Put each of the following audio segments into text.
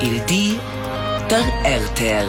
Il di per RTL.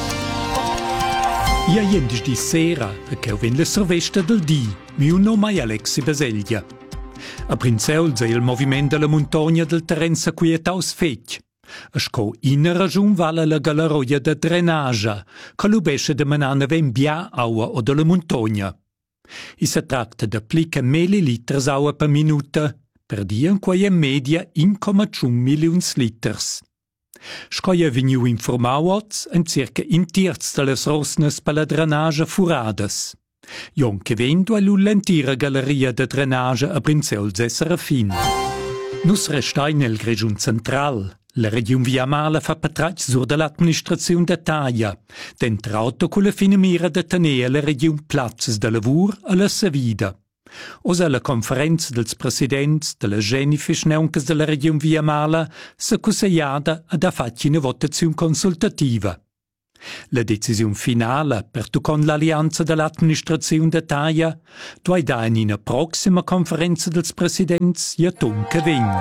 Ja jendisch di sera, che ho ven la servesta del di, mio nome è Alexi Baseglia. A Prinzeuls è il movimento della montagna del terreno quietaus fec. A sco in ragione vale la galleria de drenage, che lo besce de manana ven bia aua o della montagna. I si tratta de plica milliliters aua per minuta, per dia in quei media 1,1 milions liters. Scoia vegniu informauots en circa in terz de las rosnas per la drenage furades. Jon che vendo a l'ulentira galleria de drenage a Prinzeuls e Serafin. Nus restai nel Grigiun Central. La Region Via Mala fa patrac sur de l'administrazione de Taia, dentrauto con la fine mira de tenere la Region plazzes de lavur a la sa vida. Osa la conferenza dels presidents de la Genifisch neuncas de la Region Via Mala sa cuseiada ad a fatg una votazione consultativa. La decisione finale per con l'allianza dell'amministrazione de Taia doi da in una prossima conferenza dels presidents ja tonca vegn.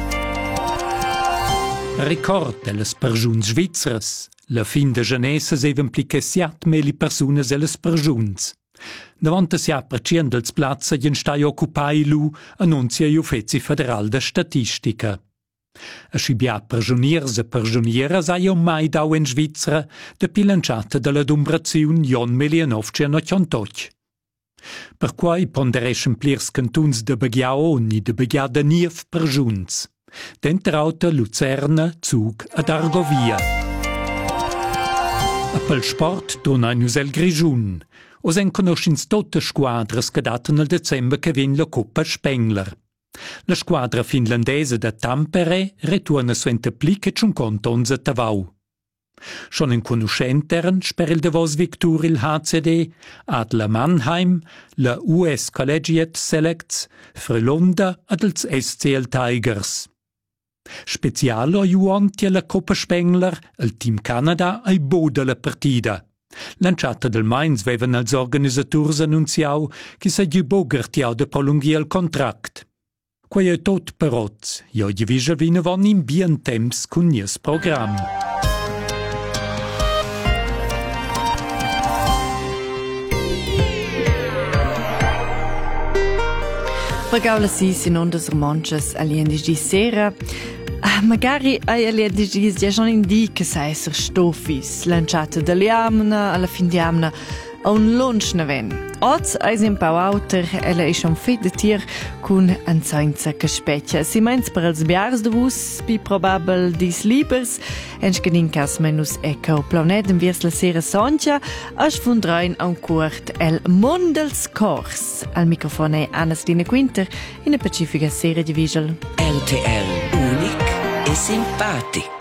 Ricord delles pergiuns svizras. La fin de Genesse even plica 7.000 personas ellas pergiuns. Davant si apprecian dels plazza gen stai occupai lu annunzia i Uffizi Federal de Statistica. A scibia pergiuniers e pergiunieras hai mai dau in Svizra de pilanciata della dumbraziun Jon 1988. Per quai pondereschen plirs cantuns de Begiaon i de Begia de Niev pergiuns. Dentrauta Luzerna, Zug ad Argovia. A pel sport torna nus el Grigiun. Os en conoscins tote squadras che daten al Dezember che vin la Coppa Spengler. La squadra finlandese da Tampere returna suente plica ciun contons a Tavau. Schon en conoscenteren sper il davos Victur il HCD, Adler Mannheim, la US Collegiate Selects, Frölunda ad els SCL Tigers. Specialo aiuanti alla Coppa Spengler, il Team Canada ai boda la partida. Lanciata del Mainz vevan als organisators annunziau che sa giu bogertiau de prolungia il contract. Quai è tot peroz, jo divisa vina von in bien temps cun nies program. Pagaula sis in ondas romances aliendis di sera. Magari ai aliendis di ja schon indica sa esser stofis, lanciata dall'amna alla fin di amna a un lunch naven. Oz eis in pau auter, ella è schon fit de tier cun anzainza che specchia. Si meins per els biars de vus, bi probabel dis libers, ensch genin cas menus eco planet en viers la sera sonja, as fundrein an curt el Mondels Kors. Al microfono è Anastina Quinter in a pacifica sera di Vigil. RTL, unic e simpatic.